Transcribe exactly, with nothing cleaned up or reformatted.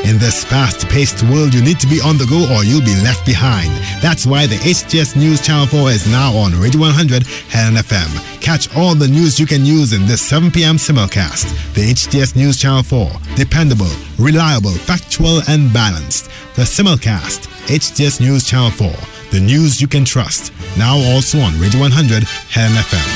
In this fast-paced world, you need to be on the go or you'll be left behind. That's why the H T S News Channel four is now on Radio one hundred Helen F M. Catch all the news you can use in this seven p.m. simulcast. The H T S News Channel four. Dependable, reliable, factual, and balanced. The simulcast. H T S News Channel four. The news you can trust. Now also on Radio one hundred Helen F M.